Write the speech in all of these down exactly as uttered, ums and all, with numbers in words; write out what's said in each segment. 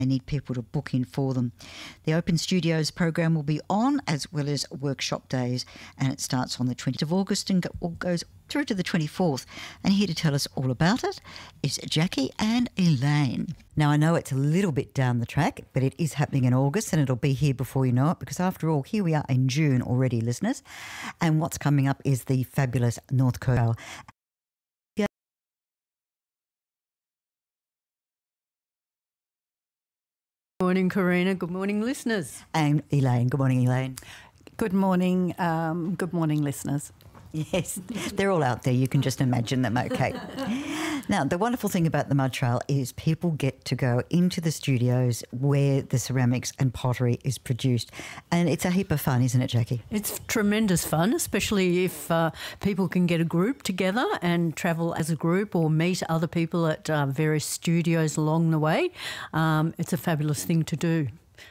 They need people to book in for them. The Open Studios program will be on, as well as workshop days, and it starts on the twentieth of August and go, goes through to the twenty-fourth. And here to tell us all about it is Jackie and Elaine. Now, I know it's a little bit down the track, but it is happening in August and it'll be here before you know it, because after all, here we are in June already, listeners. And what's coming up is the fabulous North Coast. Good morning, Karina. Good morning, listeners. And Elaine. Good morning, Elaine. Good morning. Um, good morning, listeners. Yes, they're all out there. You can just imagine them, okay. Now, the wonderful thing about the Mud Trail is people get to go into the studios where the ceramics and pottery is produced. And it's a heap of fun, isn't it, Jackie? It's tremendous fun, especially if uh, people can get a group together and travel as a group or meet other people at uh, various studios along the way. Um, it's a fabulous thing to do.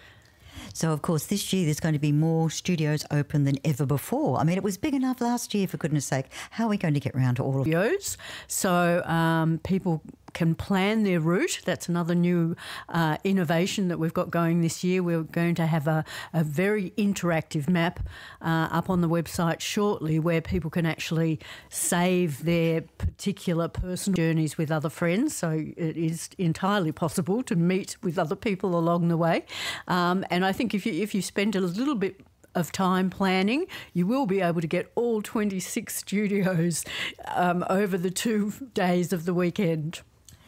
So, of course, this year there's going to be more studios open than ever before. I mean, it was big enough last year, for goodness sake. How are we going to get round to all of it? So um, people can plan their route. That's another new uh, innovation that we've got going this year. We're going to have a, a very interactive map uh, up on the website shortly where people can actually save their particular personal journeys with other friends. So it is entirely possible to meet with other people along the way. Um, and I think if you if you spend a little bit of time planning, you will be able to get all twenty-six studios um, over the two days of the weekend.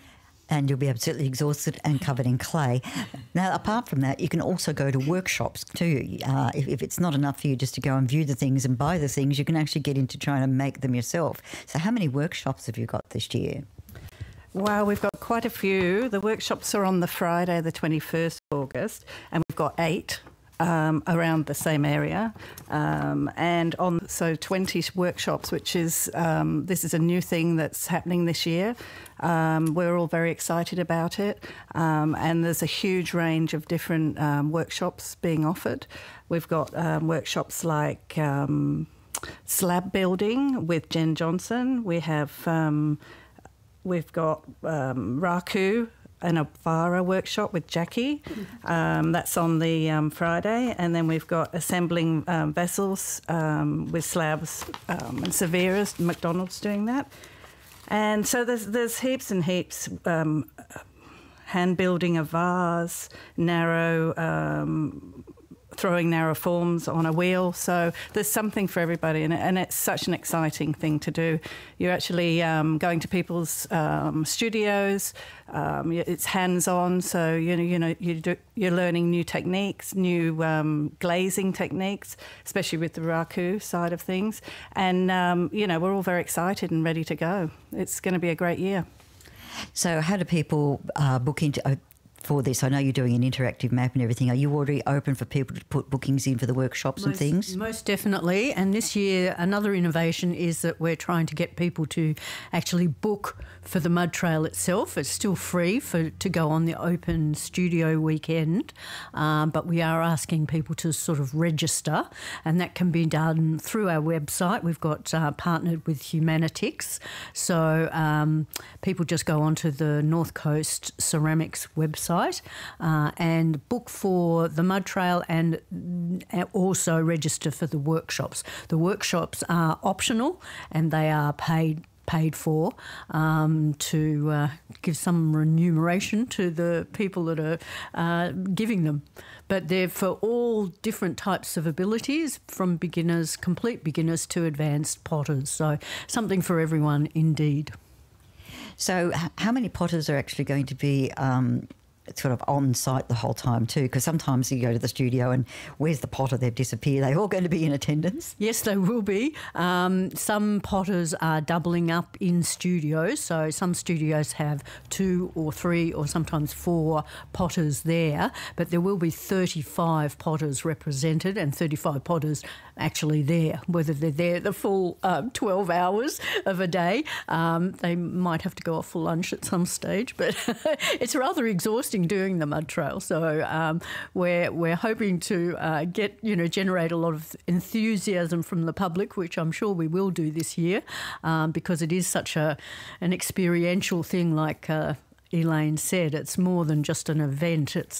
And you'll be absolutely exhausted and covered in clay. Now, apart from that, you can also go to workshops too. Uh, if, if it's not enough for you just to go and view the things and buy the things, you can actually get into trying to make them yourself. So how many workshops have you got this year? Well, we've got quite a few. The workshops are on the Friday, the twenty-first of August, and we've got eight um, around the same area. Um, and on so twenty workshops, which is, um, this is a new thing that's happening this year. Um, we're all very excited about it, um, and there's a huge range of different um, workshops being offered. We've got um, workshops like um, slab building with Jen Johnson. We have um, we've got um, Raku and a Vara workshop with Jackie. Um, that's on the um, Friday, and then we've got assembling um, vessels um, with slabs um, and Severas. McDonald's doing that. And so there's there's heaps and heaps, um, hand building a vase, narrow, um, throwing narrow forms on a wheel. So there's something for everybody, and, and it's such an exciting thing to do. You're actually um, going to people's um, studios. Um, it's hands-on, so you know you know you do, you're learning new techniques, new um, glazing techniques, especially with the Raku side of things. And um, you know we're all very excited and ready to go. It's going to be a great year. So how do people uh, book into uh, for this? I know you're doing an interactive map and everything. Are you already open for people to put bookings in for the workshops most, and things? Most definitely. And this year, another innovation is that we're trying to get people to actually book for the Mud Trail itself. It's still free for to go on the open studio weekend, um, but we are asking people to sort of register, and that can be done through our website. We've got uh, partnered with Humanitix, so um, people just go onto the North Coast Ceramics website uh, and book for the Mud Trail, and also register for the workshops. The workshops are optional and they are paid paid for um, to uh, give some remuneration to the people that are uh, giving them. But they're for all different types of abilities, from beginners, complete beginners, to advanced potters. So something for everyone indeed. So how many potters are actually going to be um, sort of on site the whole time too? Because sometimes you go to the studio and where's the potter? They've disappeared. Are they all going to be in attendance? Yes, they will be. Um, some potters are doubling up in studios. So some studios have two or three or sometimes four potters there, but there will be thirty-five potters represented and thirty-five potters actually there. Whether they're there the full um, twelve hours of a day, um, they might have to go off for lunch at some stage, but it's rather exhausting doing the Mud Trail. So um, we're we're hoping to uh, get you know generate a lot of enthusiasm from the public, which I'm sure we will do this year, um, because it is such a an experiential thing, like. Uh, Elaine said, it's more than just an event. It's